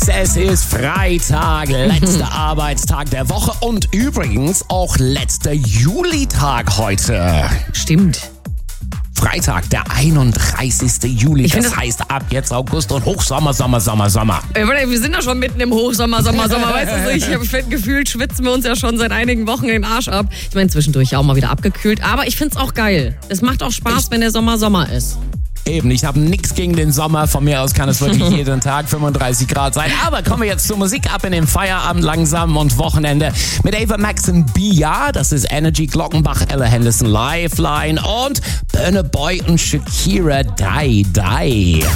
es ist Freitag, letzter Arbeitstag der Woche und übrigens auch letzter Julitag heute. Stimmt. Freitag, der 31. Juli. Das heißt ab jetzt August und Hochsommer, Sommer. Wir sind ja schon mitten im Hochsommer, weißt du, ich habe gefühlt, schwitzen wir uns ja schon seit einigen Wochen den Arsch ab. Ich meine, zwischendurch ja auch mal wieder abgekühlt, aber ich find's auch geil. Es macht auch Spaß, wenn der Sommer ist. Eben, ich habe nichts gegen den Sommer. Von mir aus kann es wirklich jeden Tag 35 Grad sein. Aber kommen wir jetzt zur Musik, ab in den Feierabend langsam und Wochenende mit Ava Max und Bia. Das ist Energy, Glockenbach, Ella Henderson, Lifeline und Burna Boy und Shakira, Die.